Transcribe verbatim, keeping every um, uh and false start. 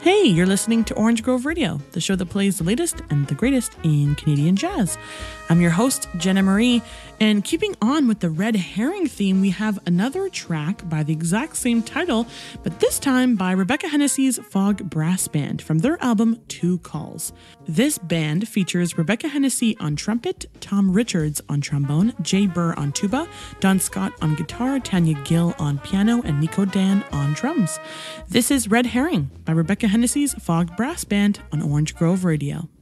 Hey, you're listening to Orange Grove Radio, the show that plays the latest and the greatest in Canadian jazz. I'm your host, Jenna Marie, and keeping on with the Red Herring theme, we have another track by the exact same title, but this time by Rebecca Hennessy's Fog Brass Band from their album Two Calls. This band features Rebecca Hennessy on trumpet, Tom Richards on trombone, Jay Burr on tuba, Don Scott on guitar, Tanya Gill on piano, and Nico Dan on drums. This is Red Herring by Rebecca Hennessy's Fog Brass Band on Orange Grove Radio.